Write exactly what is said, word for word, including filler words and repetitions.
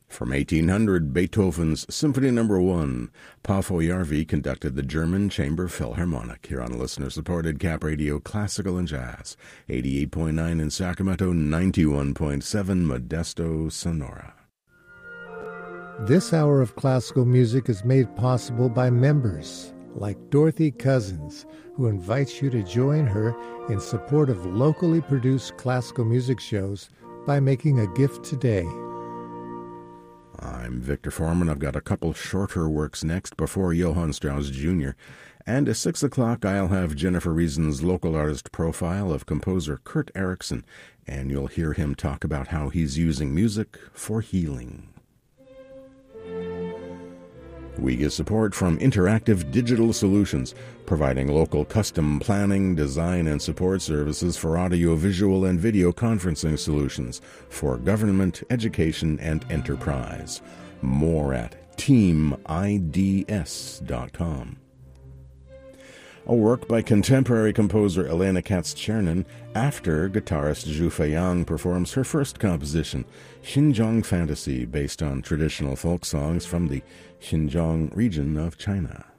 From eighteen hundred, Beethoven's Symphony Number One. Paavo Järvi conducted the German Chamber Philharmonic here on listener-supported Cap Radio Classical and Jazz. eighty-eight point nine in Sacramento, ninety-one point seven Modesto, Sonora. This hour of classical music is made possible by members like Dorothy Cousins, who invites you to join her in support of locally produced classical music shows by making a gift today. I'm Victor Foreman. I've got a couple shorter works next before Johann Strauss Junior And at six o'clock, I'll have Jennifer Reason's local artist profile of composer Kurt Erickson, and you'll hear him talk about how he's using music for healing. We get support from Interactive Digital Solutions, providing local custom planning, design, and support services for audio-visual and video conferencing solutions for government, education, and enterprise. More at team I D S dot com. A work by contemporary composer Elena Katz-Chernin after guitarist Zhu Feiyang performs her first composition, Xinjiang Fantasy, based on traditional folk songs from the Xinjiang region of China.